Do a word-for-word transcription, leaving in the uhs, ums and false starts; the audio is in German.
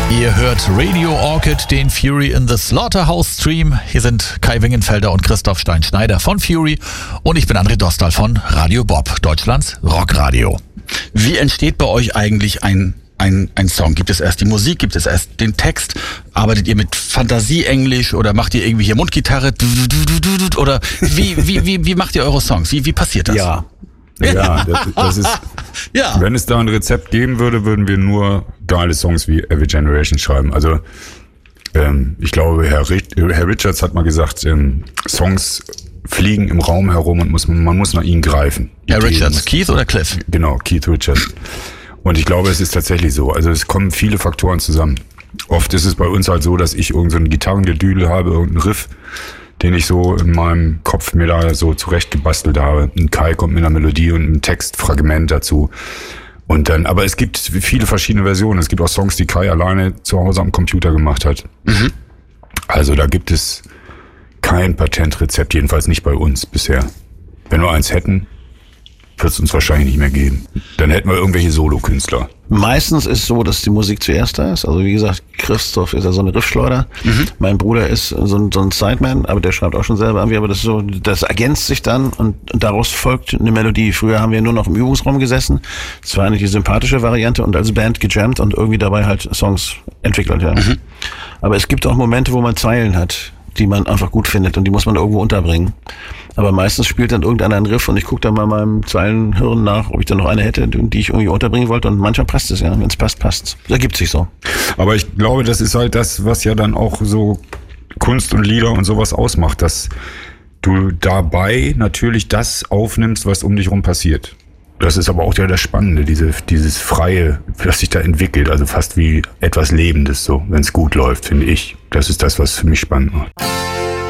Ihr hört Radio Orchid, den Fury in the Slaughterhouse Stream. Hier sind Kai Wingenfelder und Christoph Stein-Schneider von Fury und ich bin André Dostal von Radio Bob, Deutschlands Rockradio. Wie entsteht bei euch eigentlich ein, ein, ein Song? Gibt es erst die Musik, gibt es erst den Text? Arbeitet ihr mit Fantasie-Englisch oder macht ihr irgendwie hier Mundgitarre? Oder wie, wie, wie, wie macht ihr eure Songs? Wie, wie passiert das? Ja. Ja, das, das ist, ja. Wenn es da ein Rezept geben würde, würden wir nur geile Songs wie Every Generation schreiben. Also ähm, ich glaube, Herr, Rich, Herr Richards hat mal gesagt, ähm, Songs fliegen im Raum herum und muss, man muss nach ihnen greifen. Herr Richards, Keith oder Cliff? Genau, Keith Richards. Und ich glaube, es ist tatsächlich so. Also es kommen viele Faktoren zusammen. Oft ist es bei uns halt so, dass ich irgendein so Gitarrengedüdel habe, irgendeinen Riff, den ich so in meinem Kopf mir da so zurechtgebastelt habe. Ein Kai kommt mit einer Melodie und einem Textfragment dazu. Und dann, aber es gibt viele verschiedene Versionen. Es gibt auch Songs, die Kai alleine zu Hause am Computer gemacht hat. Mhm. Also da gibt es kein Patentrezept, jedenfalls nicht bei uns bisher. Wenn wir eins hätten, wird es uns wahrscheinlich nicht mehr geben. Dann hätten wir irgendwelche Solokünstler. Meistens ist es so, dass die Musik zuerst da ist. Also wie gesagt, Christoph ist ja so eine Riffschleuder. Mhm. Mein Bruder ist so ein, so ein Sideman, aber der schreibt auch schon selber irgendwie. Aber das ist so, das ergänzt sich dann und, und daraus folgt eine Melodie. Früher haben wir nur noch im Übungsraum gesessen. Das war eigentlich die sympathische Variante und als Band gejammt und irgendwie dabei halt Songs entwickelt. Ja. Mhm. Aber es gibt auch Momente, wo man Zeilen hat, die man einfach gut findet und die muss man irgendwo unterbringen. Aber meistens spielt dann irgendeiner einen Riff und ich gucke dann mal meinem Zeilenhirn nach, ob ich dann noch eine hätte, die ich irgendwie unterbringen wollte und manchmal passt es, ja. Wenn es passt, passt. Das ergibt sich so. Aber ich glaube, das ist halt das, was ja dann auch so Kunst und Lieder und sowas ausmacht, dass du dabei natürlich das aufnimmst, was um dich rum passiert. Das ist aber auch ja das Spannende, diese, dieses Freie, das sich da entwickelt, also fast wie etwas Lebendes so, wenn es gut läuft, finde ich. Das ist das, was für mich spannend macht.